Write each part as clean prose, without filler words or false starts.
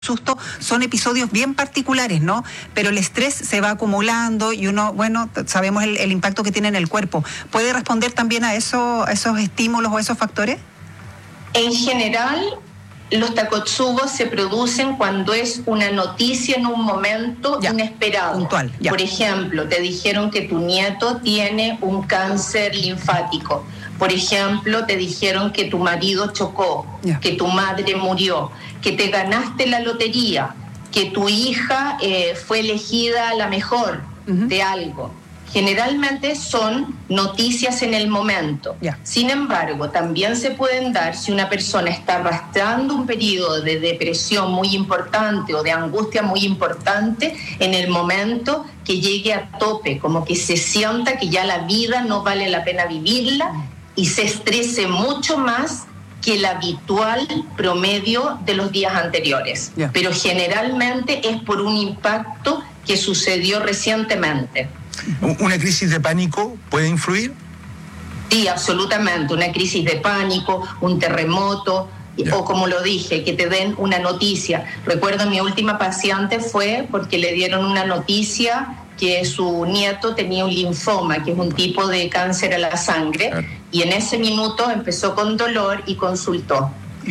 susto son episodios bien particulares, ¿no? Pero el estrés se va acumulando y uno, bueno, sabemos el impacto que tiene en el cuerpo. ¿Puede responder también a esos estímulos o esos factores? En general, los takotsubos se producen cuando es una noticia en un momento inesperado. Puntual, ya. Por ejemplo, te dijeron que tu nieto tiene un cáncer linfático. Por ejemplo, te dijeron que tu marido chocó, que tu madre murió, que te ganaste la lotería, que tu hija fue elegida la mejor de algo. Generalmente son noticias en el momento. Sin embargo, también se pueden dar si una persona está arrastrando un periodo de depresión muy importante o de angustia muy importante en el momento que llegue a tope, como que se sienta que ya la vida no vale la pena vivirla y se estrese mucho más que el habitual promedio de los días anteriores. Pero generalmente es por un impacto que sucedió recientemente. ¿Una crisis de pánico puede influir? Sí, absolutamente. Una crisis de pánico, un terremoto, o como lo dije, que te den una noticia. Recuerdo mi última paciente fue porque le dieron una noticia que su nieto tenía un linfoma, que es un tipo de cáncer a la sangre, y en ese minuto empezó con dolor y consultó.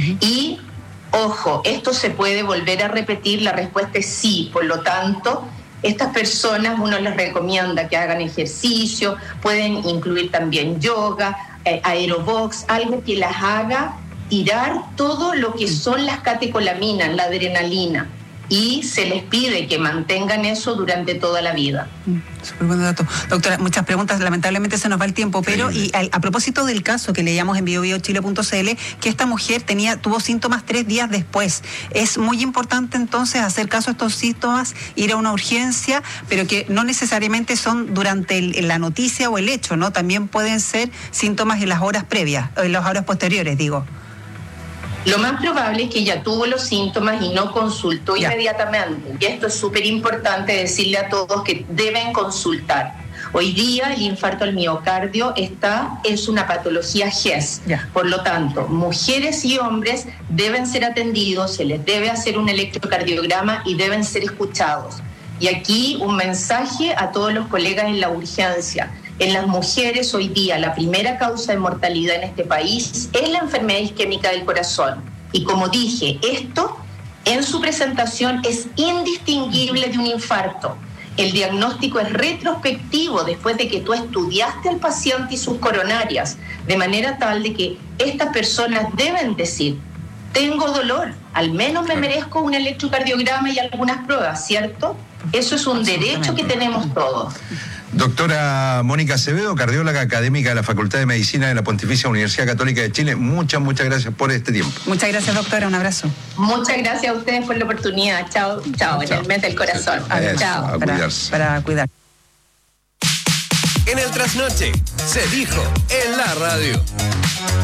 Y, ojo, esto se puede volver a repetir, la respuesta es sí, por lo tanto, estas personas uno les recomienda que hagan ejercicio, pueden incluir también yoga, aerobox, algo que las haga tirar todo lo que son las catecolaminas, la adrenalina, y se les pide que mantengan eso durante toda la vida. Súper buen dato. Doctora, muchas preguntas, lamentablemente se nos va el tiempo, pero y a propósito del caso que leíamos en biobiochile.cl, que esta mujer tuvo síntomas 3 días después. Es muy importante entonces hacer caso a estos síntomas, ir a una urgencia, pero que no necesariamente son durante la noticia o el hecho, ¿no? También pueden ser síntomas en las horas previas, en las horas posteriores, digo. Lo más probable es que ella tuvo los síntomas y no consultó inmediatamente. Y esto es súper importante decirle a todos que deben consultar. Hoy día el infarto al miocardio es una patología GES. Por lo tanto, mujeres y hombres deben ser atendidos, se les debe hacer un electrocardiograma y deben ser escuchados. Y aquí un mensaje a todos los colegas en la urgencia. En las mujeres hoy día la primera causa de mortalidad en este país es la enfermedad isquémica del corazón. Y como dije, esto en su presentación es indistinguible de un infarto. El diagnóstico es retrospectivo después de que tú estudiaste al paciente y sus coronarias, de manera tal de que estas personas deben decir: tengo dolor, al menos me merezco un electrocardiograma y algunas pruebas, ¿cierto? Eso es un derecho que tenemos todos. Doctora Mónica Acevedo, cardióloga académica de la Facultad de Medicina de la Pontificia Universidad Católica de Chile, muchas gracias por este tiempo. Muchas gracias, doctora, un abrazo. Muchas gracias a ustedes por la oportunidad. Chao, en el mes del corazón. Chao. Para cuidar. En el trasnoche se dijo en la radio.